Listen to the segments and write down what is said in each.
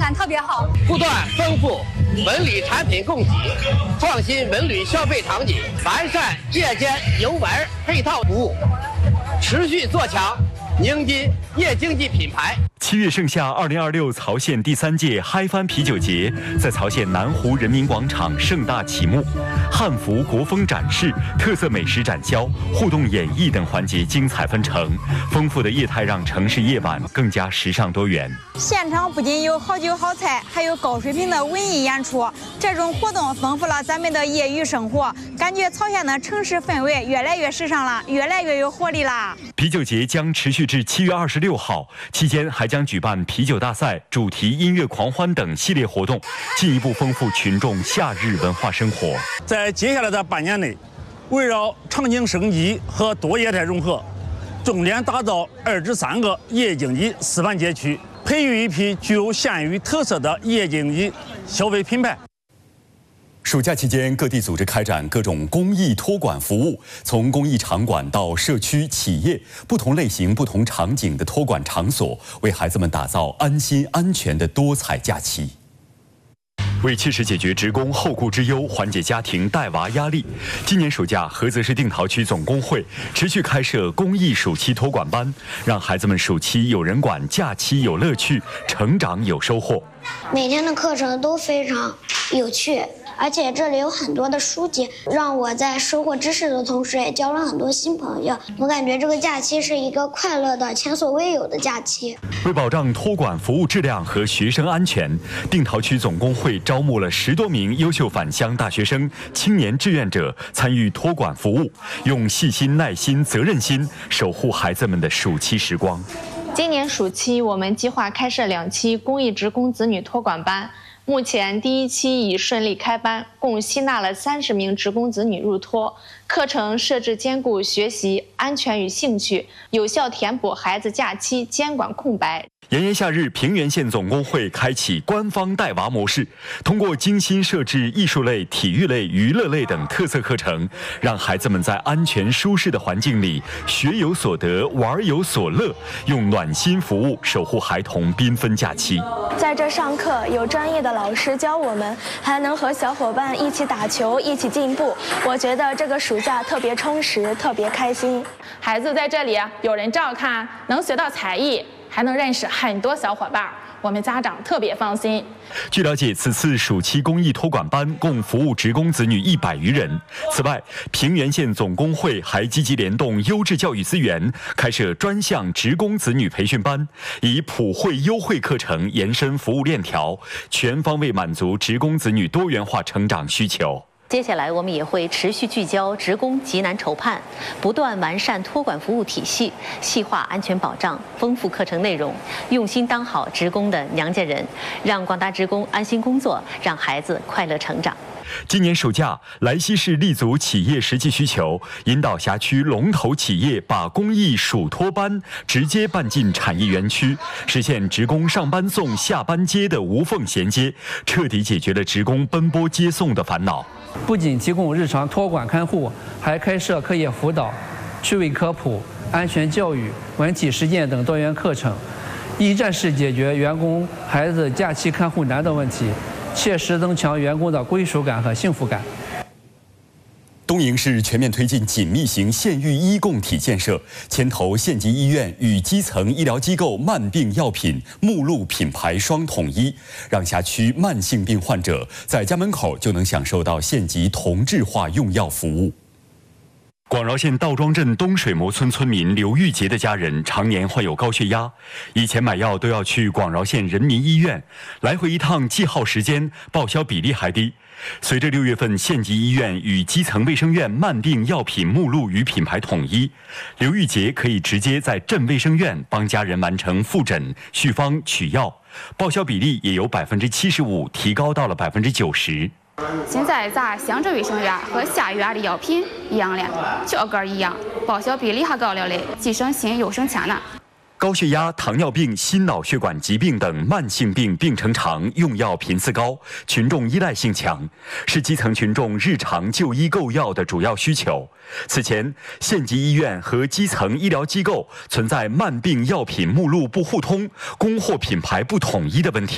感特别好。 不断丰富文旅产品供给，创新文旅消费场景，完善夜间游玩配套服务，持续做强宁津夜经济品牌。 7月盛夏，2026曹县第3届嗨翻啤酒节在曹县南湖人民广场盛大启幕，汉服国风展示、特色美食展销、互动演绎等环节精彩纷呈，丰富的业态让城市夜晚更加时尚多元。 现场不仅有好酒好菜，还有高水平的文艺演出，这种活动丰富了咱们的业余生活，感觉曹县的城市氛围越来越时尚了，越来越有活力啦。 啤酒节将持续至7月26号，期间还将举办啤酒大赛、主题音乐狂欢等系列活动，进一步丰富群众夏日文化生活。 在接下来的半年内，围绕场景升级和多业态融合，重点打造2至3个夜经济示范街区，培育一批具有县域特色的夜经济消费品牌。 暑假期间，各地组织开展各种公益托管服务，从公益场馆到社区、企业，不同类型、不同场景的托管场所，为孩子们打造安心、安全的多彩假期。为切实解决职工后顾之忧，缓解家庭带娃压力，今年暑假，菏泽市定陶区总工会持续开设公益暑期托管班，让孩子们暑期有人管，假期有乐趣，成长有收获。 每天的课程都非常有趣。而且这里有很多的书籍，让我在收获知识的同时，也交了很多新朋友。我感觉这个假期是一个快乐的、前所未有的假期。 为保障托管服务质量和学生安全，定陶区总工会招募了10多名优秀返乡大学生、青年志愿者参与托管服务，用细心、耐心、责任心守护孩子们的暑期时光。 今年暑期，我们计划开设2期公益职工子女托管班。目前第1期已顺利开班，共吸纳了30名职工子女入托。课程设置兼顾学习、安全与兴趣，有效填补孩子假期监管空白。 炎炎夏日，平原县总工会开启官方带娃模式，通过精心设置艺术类、体育类、娱乐类等特色课程，让孩子们在安全舒适的环境里学有所得、玩有所乐，用暖心服务守护孩童缤纷假期。 在这上课，有专业的老师教我们，还能和小伙伴一起打球，一起进步。我觉得这个暑假特别充实，特别开心。 孩子在这里有人照看，能学到才艺，还能认识很多小伙伴，我们家长特别放心。 据了解，此次暑期公益托管班共服务职工子女100余人。此外，平原县总工会还积极联动优质教育资源，开设专项职工子女培训班，以普惠优惠课程延伸服务链条，全方位满足职工子女多元化成长需求。 接下来，我们也会持续聚焦职工急难愁盼，不断完善托管服务体系，细化安全保障，丰富课程内容，用心当好职工的娘家人，让广大职工安心工作，让孩子快乐成长。 今年暑假，莱西市立足企业实际需求，引导辖区龙头企业把公益暑托班直接办进产业园区，实现职工上班送、下班接的无缝衔接，彻底解决了职工奔波接送的烦恼。 不仅提供日常托管看护，还开设课业辅导、趣味科普、安全教育、文体实践等多元课程，一站式解决员工孩子假期看护难的问题，切实增强员工的归属感和幸福感。 东营市全面推进紧密型县域医共体建设，牵头县级医院与基层医疗机构慢病药品目录品牌双统一，让辖区慢性病患者在家门口就能享受到县级同质化用药服务。广饶县道庄镇东水磨村村民刘玉杰的家人常年患有高血压，以前买药都要去广饶县人民医院，来回一趟既耗时间，报销比例还低。随着6月份县级医院与基层卫生院慢病药品目录与品牌统一，刘玉杰可以直接在镇卫生院帮家人完成复诊、续方、取药，报销比例也由75%提高到了90%。 现在咱乡镇卫生院和下院的药品一样了，价格一样，报销比例还高了嘞，既省心又省钱呢。 高血压、糖尿病、心脑血管疾病等慢性病病程长，用药频次高，群众依赖性强，是基层群众日常就医购药的主要需求。此前，县级医院和基层医疗机构存在慢病药品目录不互通、供货品牌不统一的问题。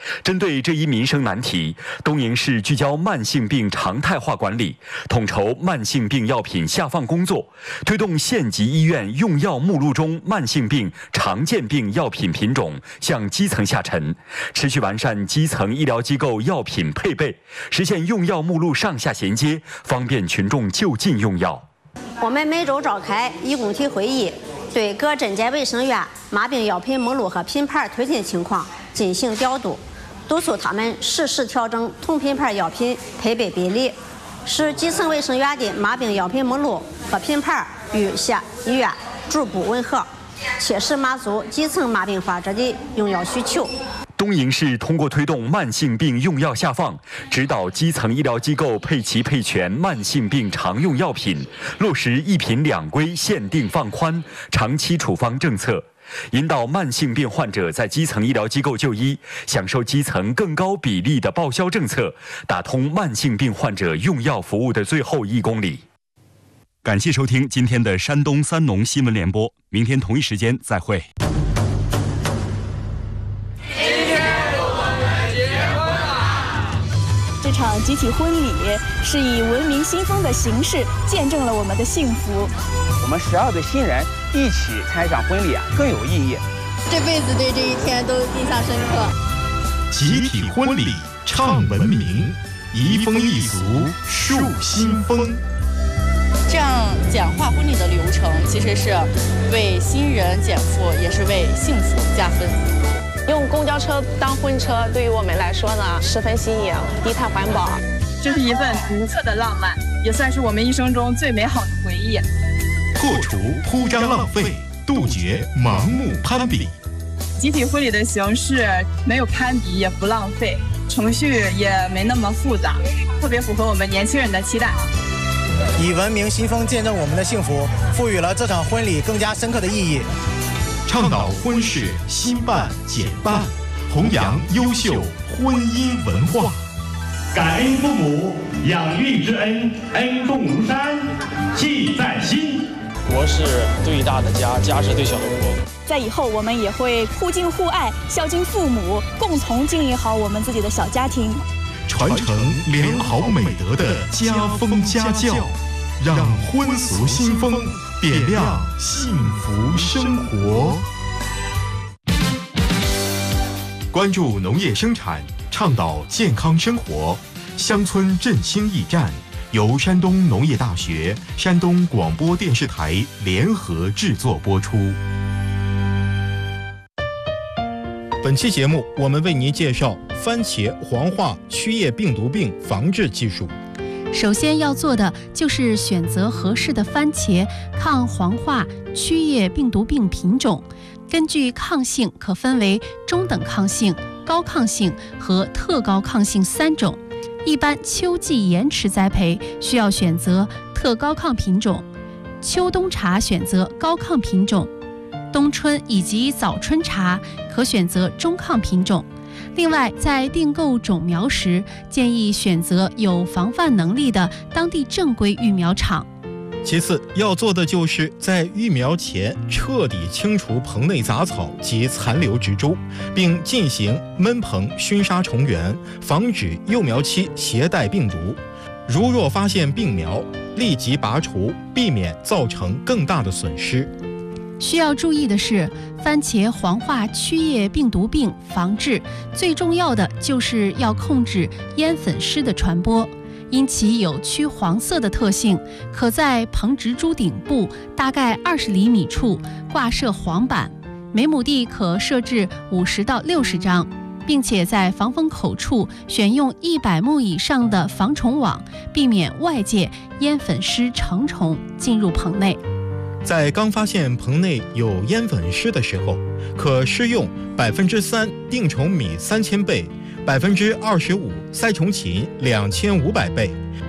针对这一民生难题，东营市聚焦慢性病常态化管理，统筹慢性病药品下放工作，推动县级医院用药目录中慢性病常见病药品品种向基层下沉，持续完善基层医疗机构药品配备，实现用药目录上下衔接，方便群众就近用药。 我们每周召开医工体会议，对各诊间卫生院麻病药品目录和品牌推进情况进行调度，督促他们适时调整同品牌药品配备比例，使基层卫生院的麻病药品目录和品牌与县医院逐步吻合，切实满足基层麻病患者的用药需求。 东营市通过推动慢性病用药下放，指导基层医疗机构配齐配全慢性病常用药品，落实一品两规限定放宽长期处方政策，引导慢性病患者在基层医疗机构就医，享受基层更高比例的报销政策，打通慢性病患者用药服务的最后1公里。感谢收听今天的山东三农新闻联播，明天同一时间再会。 这场集体婚礼是以文明新风的形式见证了我们的幸福。 我们12对新人一起参与上婚礼更有意义。 这辈子对这一天都印象深刻。 集体婚礼唱文明，移风易俗树新风。 这样简化婚礼的流程，其实是为新人减负，也是为幸福加分。 用公交车当婚车，对于我们来说呢，十分新颖，低碳环保。 这是一份独特的浪漫，也算是我们一生中最美好的回忆。 破除铺张浪费，杜绝盲目攀比。 集体婚礼的形式没有攀比，也不浪费，程序也没那么复杂，特别符合我们年轻人的期待。 以文明新风见证我们的幸福，赋予了这场婚礼更加深刻的意义。 倡导婚事新办简办，弘扬优秀婚姻文化。 感恩父母养育之恩，恩重如山，记在心。 国是最大的家，家是最小的国。 在以后，我们也会互敬互爱，孝敬父母，共同经营好我们自己的小家庭， 传承良好美德的家风家教，让婚俗新风点亮幸福生活。关注农业生产，倡导健康生活，乡村振兴驿站由山东农业大学、山东广播电视台联合制作播出。 本期节目，我们为您介绍番茄黄化曲叶病毒病防治技术。 首先要做的就是选择合适的番茄抗黄化曲叶病毒病品种。根据抗性可分为中等抗性、高抗性和特高抗性3种。一般秋季延迟栽培需要选择特高抗品种，秋冬茶选择高抗品种，冬春以及早春茶可选择中抗品种。另外，在订购种苗时，建议选择有防范能力的当地正规育苗场。 其次要做的就是在育苗前彻底清除棚内杂草及残留植株，并进行闷棚熏杀虫源，防止幼苗期携带病毒。如若发现病苗，立即拔除，避免造成更大的损失。 需要注意的是，番茄黄化曲叶病毒病防治最重要的就是要控制烟粉虱的传播。因其有曲黄色的特性，可在棚植株顶部大概20厘米处挂设黄板，每亩地可设置50到60张，并且在防风口处选用100目以上的防虫网，避免外界烟粉虱成虫进入棚内。 在刚发现棚内有烟粉虱的时候，可施用3%定虫米3000倍，25%塞虫芹2500倍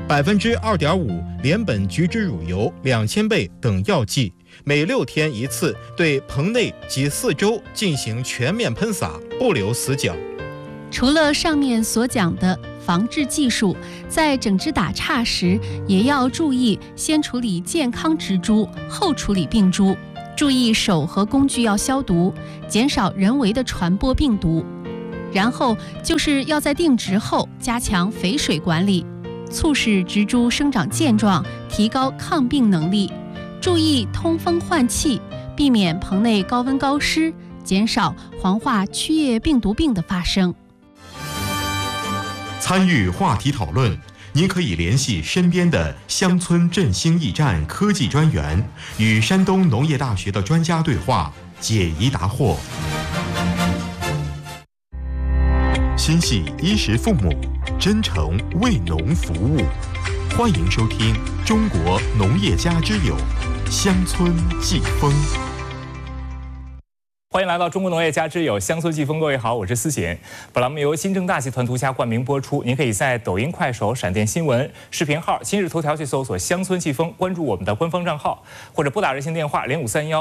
，2.5%连苯菊酯乳油2000倍等药剂，每6天一次，对棚内及4周进行全面喷洒，不留死角。 除了上面所讲的防治技术，在整枝打杈时也要注意先处理健康植株，后处理病株，注意手和工具要消毒，减少人为的传播病毒。 然后就是要在定植后加强肥水管理，促使植株生长健壮，提高抗病能力。注意通风换气，避免棚内高温高湿，减少黄化区叶病毒病的发生。 参与话题讨论，您可以联系身边的乡村振兴驿站科技专员，与山东农业大学的专家对话，解疑答惑。心系衣食父母，真诚为农服务。欢迎收听《中国农业家之友》乡村季风。 欢迎来到中国农业家之友乡村季风，各位好，我是思贤。本栏目由新郑大集团独家冠名播出。您可以在抖音、快手、闪电新闻、视频号、今日头条去搜索“乡村季风”，关注我们的官方账号，或者拨打热线电话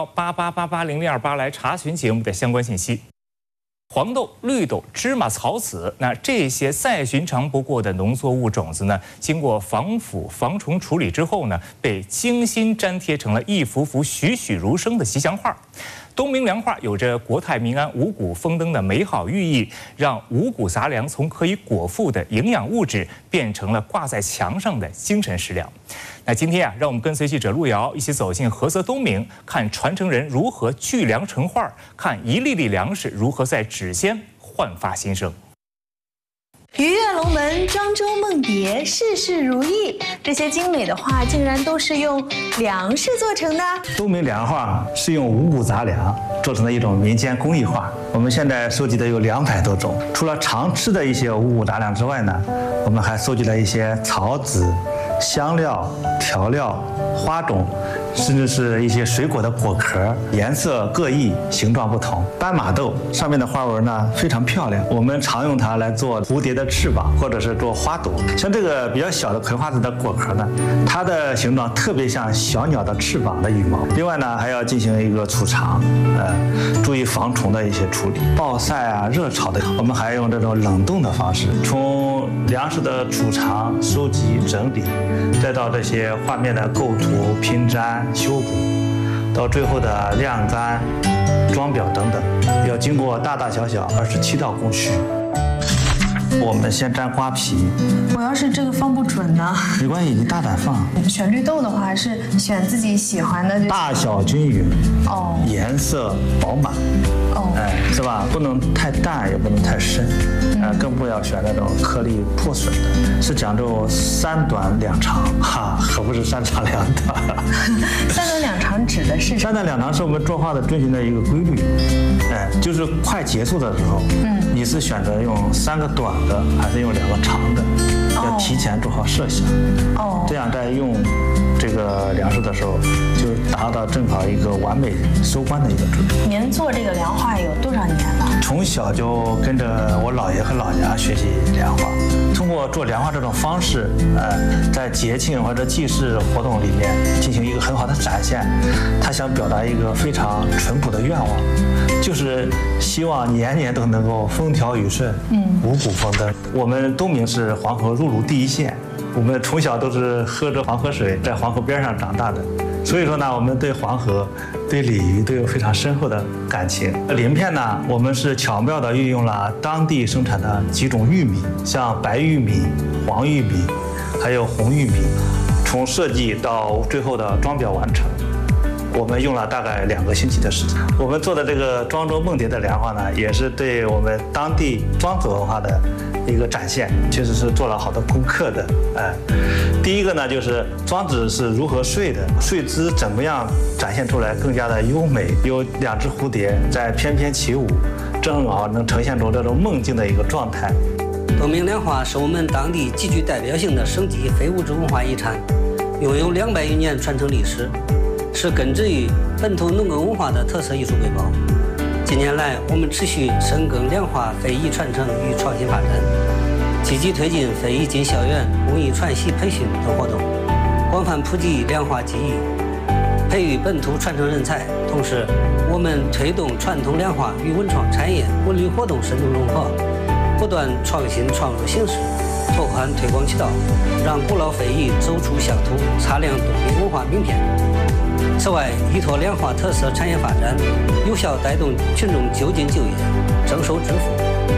053188880028来查询节目的相关信息。黄豆、绿豆、芝麻、草籽，那这些再寻常不过的农作物种子呢，经过防腐、防虫处理之后呢，被精心粘贴成了一幅幅栩栩如生的吉祥画。冬明粮画有着国泰民安、五谷丰登的美好寓意，让五谷杂粮从可以果腹的营养物质变成了挂在墙上的精神食粮。那今天让我们跟随记者路遥一起走进菏泽冬明，看传承人如何聚粮成画，看一粒粒粮食如何在指尖焕发新生。 鱼跃龙门，庄周梦蝶，事事如意，这些精美的画竟然都是用粮食做成的。 冬明粮画是用五谷杂粮做成的一种民间工艺画。我们现在收集的有200多种，除了常吃的一些五谷杂粮之外呢，我们还收集了一些草籽、香料、调料、花种，甚至是一些水果的果壳，颜色各异，形状不同。斑马豆上面的花纹呢非常漂亮，我们常用它来做蝴蝶的翅膀，或者是做花朵。像这个比较小的葵花籽的果壳呢，它的形状特别像小鸟的翅膀的羽毛。另外呢，还要进行一个储藏，注意防虫的一些处理。暴晒啊、热炒的，我们还用这种冷冻的方式，从粮食的储藏、收集、整理，再到这些画面的构图、拼粘、修补，到最后的晾干、装裱等等，要经过大大小小27道工序。我们先粘瓜皮。 我要是这个放不准呢？ 没关系，你大胆放。 选绿豆的话是选自己喜欢的， 大小均匀，颜色饱满，是吧？不能太淡，也不能太深，更不要选那种颗粒破损的，是讲究3短2长，可不是3长2短。 3短2长指的是3 短2长是我们作画的遵循的一个规律，就是快结束的时候，你是选择用3个短的，还是用2个长的？要提前做好设想，这样在用这个粮食的时候，就达到正好一个完美收官的一个准备。 您做这个粮画有多少年了？ 从小就跟着我姥爷和姥娘学习粮画，通过做粮画这种方式，在节庆或者祭祀活动里面进行一个很好的展现。他想表达一个非常淳朴的愿望，就是希望年年都能够风调雨顺，五谷丰登。我们冬明是黄河入鲁第一县，我们从小都是喝着黄河水，在黄河边上长大的，所以说呢，我们对黄河、对鲤鱼都有非常深厚的感情。鳞片呢，我们是巧妙地运用了当地生产的几种玉米，像白玉米、黄玉米，还有红玉米，从设计到最后的装裱完成，我们用了大概2个星期的时间。我们做的这个庄周梦蝶的粮画呢，也是对我们当地庄子文化的一个展现，其实是做了好多功课的。第一个呢，就是庄子是如何睡的，睡姿怎么样展现出来更加的优美，有2只蝴蝶在翩翩起舞，正好能呈现出这种梦境的一个状态。 冬明粮画是我们当地极具代表性的省级非物质文化遗产，拥有200余年传承历史，是根植于本土农耕文化的特色艺术瑰宝。近年来，我们持续深耕粮画非遗传承与创新发展，积极推进非遗进校园、工艺传习培训等活动，广泛普及粮画技艺，培育本土传承人才。同时，我们推动传统粮画与文创产业、文旅活动深度融合，不断创新创入形式，拓宽推广渠道，让古老非遗走出乡土，擦亮冬明文化名片。此外，依托粮画特色产业发展，有效带动群众就近就业、增收致富。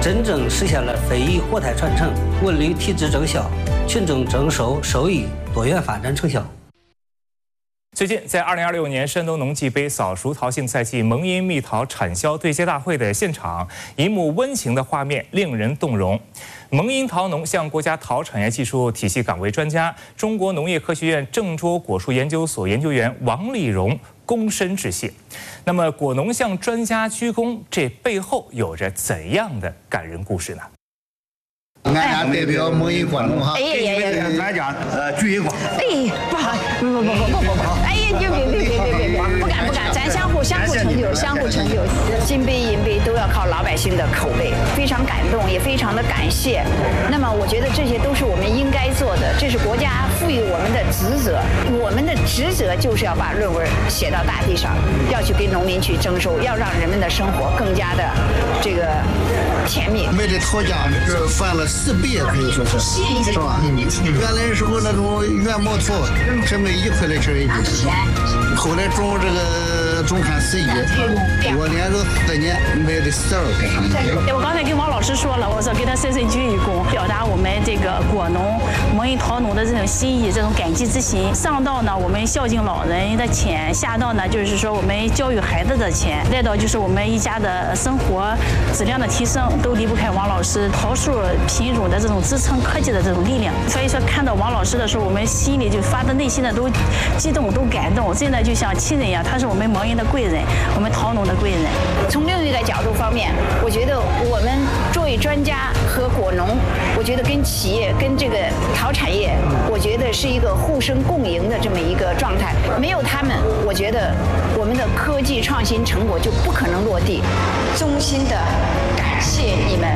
真正实现了非遗活态传承、文旅体质增效、群众增收收益多元发展成效。 最近，在2026年山东农技杯早熟桃竞赛季蒙阴蜜桃产销对接大会的现场，一幕温情的画面令人动容。蒙阴桃农向国家桃产业技术体系岗位专家、中国农业科学院郑州果树研究所研究员王立荣躬身致谢。那么，果农向专家鞠躬，这背后有着怎样的感人故事呢？ 俺俩代表蒙阴果农哈，给专家鞠一躬。 哎，不好，不，哎呀，别，不敢，咱相互成就，金杯银杯都要靠老百姓的口碑，非常感动，也非常的感谢。那么我觉得这些都是我们应该做的，这是国家赋予我们的职责，我们的职责就是要把论文写到大地上，要去给农民去征收，要让人们的生活更加的这个甜蜜。 为这桃价这翻了4倍，可以说是吧？原来的时候那种原毛桃只卖1块来钱一斤，后来种这个中刊41，我连着4年卖的12块。 我刚才跟王老师说了，我说给他深深鞠一躬，表达我们这个果农蒙阴桃农的这种心意，这种感激之心。上到呢，我们孝敬老人的钱；下到呢，就是说我们教育孩子的钱；再到就是我们一家的生活质量的提升，都离不开王老师桃树品种的这种支撑科技的这种力量。所以说，看到王老师的时候，我们心里就发自内心的都激动，都感动，真的就像亲人一样。他是我们蒙阴的贵人，我们桃农的贵人。 从另一个角度方面，我觉得我们作为专家和果农，我觉得跟企业、跟这个桃产业，我觉得是一个互生共赢的这么一个状态。没有他们，我觉得我们的科技创新成果就不可能落地。衷心的感谢你们。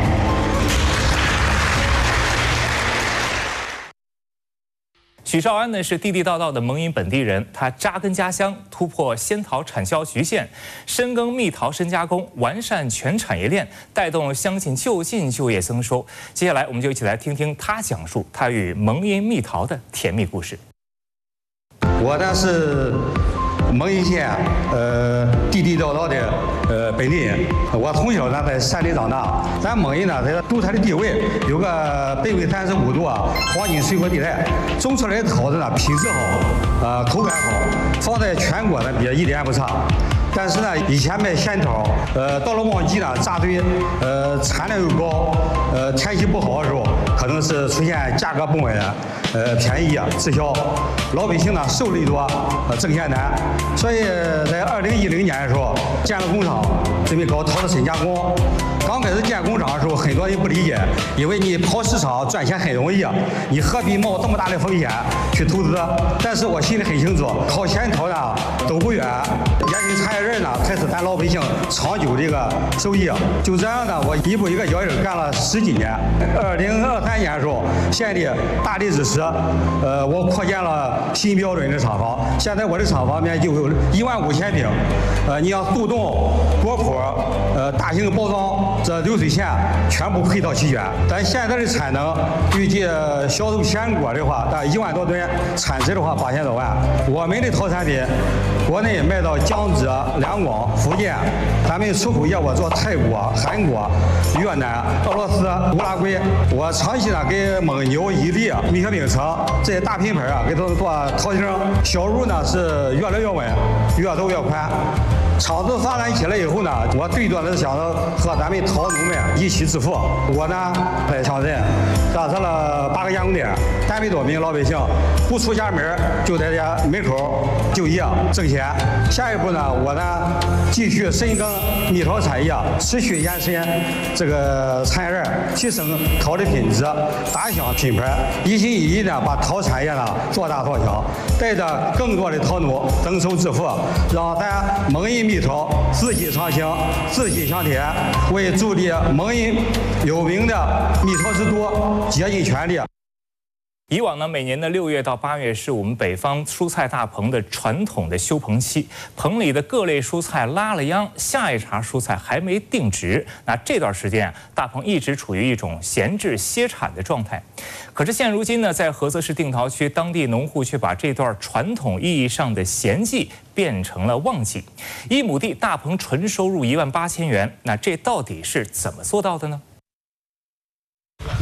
许绍安呢是地地道道的蒙阴本地人，他扎根家乡，突破仙桃产销局限，深耕蜜桃深加工，完善全产业链，带动乡亲就近就业增收。接下来，我们就一起来听听他讲述他与蒙阴蜜桃的甜蜜故事。 我呢是蒙阴县地地道道的本地人，我从小呢在山里长大。咱蒙阴呢在独特的地位，有个北纬35度黄金水果地带，种出来的桃子呢品质好，口感好，放在全国呢也一点也不差。 但是呢，以前卖仙桃，到了旺季呢扎堆，产量又高，天气不好的时候，可能是出现价格不稳，便宜滞销，老百姓呢受益多，挣钱难，所以在2010年的时候建了工厂，准备搞桃子深加工。刚开始建工厂的时候，很多人不理解，以为你跑市场赚钱很容易，你何必冒这么大的风险去投资？但是我心里很清楚，靠仙桃呢走不远，研究产业人呢才是咱老百姓长久的一个收益。就这样呢，我一步一个脚印干了10几年。2023年的时候，县里大力支持，我扩建了新标准的厂房。现在我的厂房面就有15000平，你要速冻、果脯、大型包装。 这流水线全部配套齐全，咱现在的产能预计销售鲜果的话，1万多吨，产值的话8000多万。我们的桃产品，国内卖到江浙、两广、福建，咱们出口业务做泰国、韩国、越南、俄罗斯、乌拉圭。我长期呢给蒙牛、伊利、蜜雪冰城这些大品牌给他们做桃型，销路呢是越来越稳，越走越宽。 厂子发展起来以后呢，我最多的是想着和咱们桃农们一起致富。我呢在乡镇架设了8个加工点，300多名老百姓不出家门就在家门口就业挣钱。下一步呢，我呢继续深耕蜜桃产业，持续延伸这个产业链，提升桃的品质，打响品牌，一心一意的把桃产业呢做大做强，带着更多的桃农增收致富，让咱蒙阴 蜜桃四季常青，四季香甜，为助力蒙阴有名的蜜桃之都竭尽全力。 以往呢，每年的6月到8月是我们北方蔬菜大棚的传统的休棚期，棚里的各类蔬菜拉了秧，下一茬蔬菜还没定植。那这段时间啊，大棚一直处于一种闲置歇产的状态。可是现如今呢，在菏泽市定陶区，当地农户却把这段传统意义上的闲季变成了旺季，1亩地大棚纯收入18000元。那这到底是怎么做到的呢？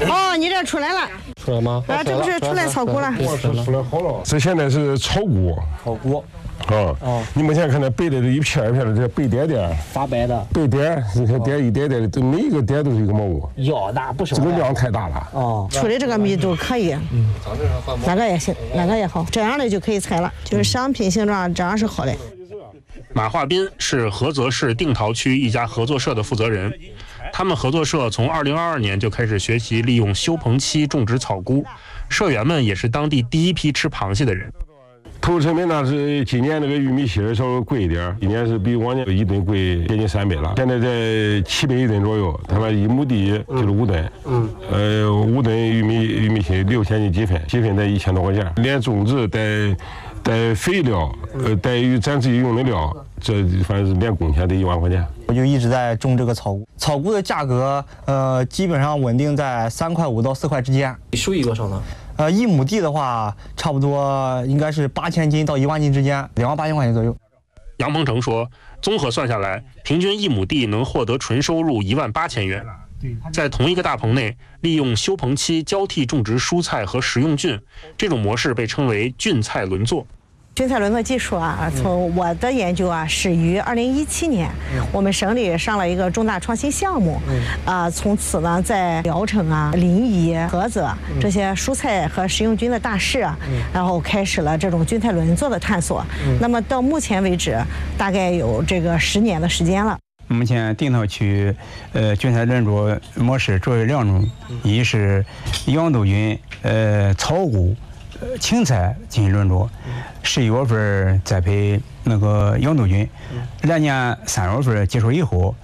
哦，你这出来了。 出来吗？ 啊，这不是出来草菇了？ 出来好了。这现在是草菇。 草菇。 你目前看到白的这一片一片的这白点点， 发白的白点，你看点一点点的，这每一个点都是一个蘑菇。 要大不少。 这个量太大了。 出的这个密度可以。哪个也行，哪个也好，这样的就可以采了，就是商品形状这样是好的。 马化斌是菏泽市定陶区一家合作社的负责人，他们合作社从2022年就开始学习利用休棚期种植草菇，社员们也是当地第一批吃螃蟹的人。 投入成本呢是今年那个玉米芯稍微贵一点，今年是比往年1吨贵接近300了，现在在700一吨左右，他们1亩地就是5吨，5吨玉米芯6000斤积分在1000多块钱，连种植带肥料，带咱自己用的料，这反正是连工钱得1万块钱。 我就一直在种这个草菇，草菇的价格基本上稳定在3块5到4块之间。 收益多少呢 ？1亩地的话，差不多应该是8000斤到1万斤之间，28000块钱左右。 杨鹏程说，综合算下来，平均1亩地能获得纯收入18000元。在同一个大棚内，利用休棚期交替种植蔬菜和食用菌，这种模式被称为菌菜轮作。 菌菜轮作技术啊，从我的研究啊，始于2017年，我们省里上了一个重大创新项目，从此呢，在聊城啊、临沂、菏泽这些蔬菜和食用菌的大市啊，然后开始了这种菌菜轮作的探索。那么到目前为止，大概有这个10年的时间了。 目前定陶区菌菜轮作模式主要有2种，一是羊肚菌、草菇、青菜进行轮作，11月份栽培那个羊肚菌，来年3月份结束以后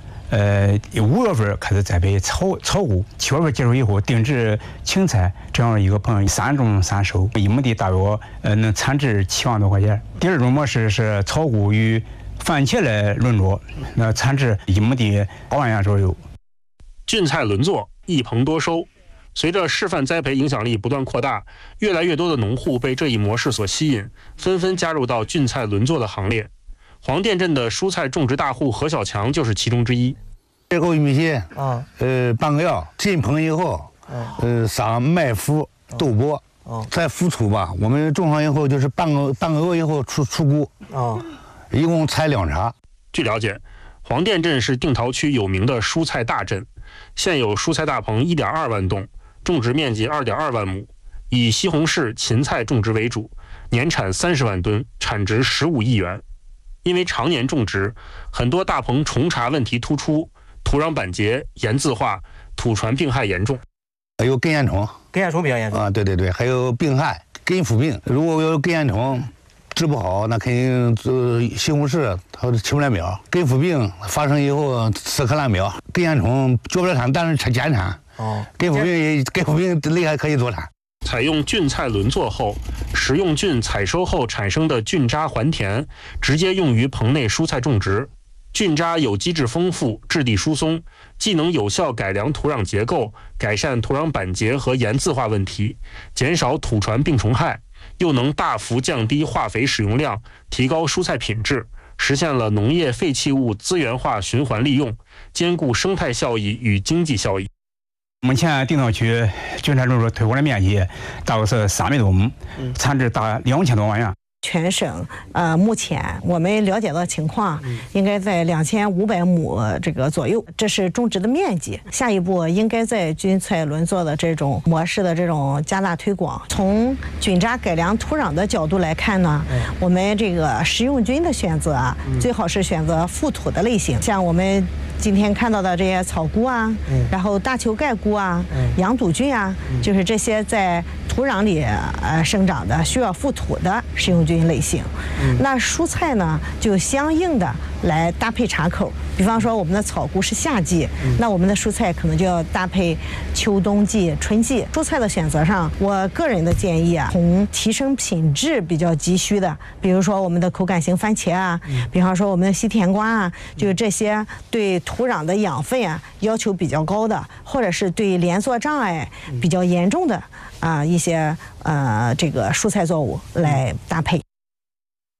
，5月份开始栽培草菇，7月份结束以后定植青菜，这样一个棚3种3收，1亩地大约能产值7万多块钱。第2种模式是草菇与番茄来轮作，那产值1亩地8万元左右。 菌菜轮作，一棚多收。随着示范栽培影响力不断扩大，越来越多的农户被这一模式所吸引，纷纷加入到菌菜轮作的行列。黄店镇的蔬菜种植大户何小强就是其中之一。 这个玉米芯半个月进棚以后，撒麦麸、豆粕，再浮土吧。我们种上以后就是半个月以后出菇。一共采2茬。 据了解，黄店镇是定陶区有名的蔬菜大镇，现有蔬菜大棚1.2万栋，种植面积2.2万亩，以西红柿、芹菜种植为主，年产30万吨，产值15亿元。因为常年种植，很多大棚虫茬问题突出，土壤板结、盐渍化、土传病害严重。 还有根烟虫比较严重啊，对，还有病害、根腐病。如果有根烟虫治不好，那肯定西红柿它起不来苗。根腐病发生以后死可烂苗，根烟虫绝不了产，但是它减产。根腐病厉害可以多产。 采用菌菜轮作后，食用菌采收后产生的菌渣还田，直接用于棚内蔬菜种植。菌渣有机质丰富，质地疏松，既能有效改良土壤结构，改善土壤板结和盐渍化问题，减少土传病虫害，又能大幅降低化肥使用量，提高蔬菜品质，实现了农业废弃物资源化循环利用，兼顾生态效益与经济效益。 目前定陶区菌菜轮作推广的面积大约是300多亩，产值达2000多万元。 全省目前我们了解到情况，应该在2500亩这个左右，这是种植的面积。下一步应该在菌菜轮作的这种模式的这种加大推广。从菌渣改良土壤的角度来看呢，我们这个食用菌的选择啊，最好是选择覆土的类型，像我们今天看到的这些草菇啊，然后大球盖菇啊、羊肚菌啊，就是这些在土壤里生长的需要覆土的食用菌类型。那蔬菜呢，就相应的来搭配茬口。比方说我们的草菇是夏季，那我们的蔬菜可能就要搭配秋冬季、春季。蔬菜的选择上，我个人的建议啊，从提升品质比较急需的，比如说我们的口感型番茄啊，比方说我们的西甜瓜啊，就是这些对土壤的养分啊要求比较高的，或者是对连作障碍比较严重的一些这个蔬菜作物来搭配。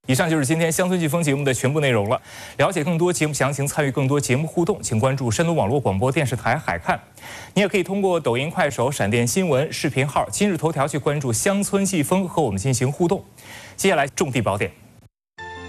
以上就是今天乡村季风节目的全部内容了。了解更多节目详情，参与更多节目互动，请关注山东网络广播电视台海看。你也可以通过抖音、快手、闪电新闻视频号、今日头条去关注乡村季风，和我们进行互动。接下来重地宝典。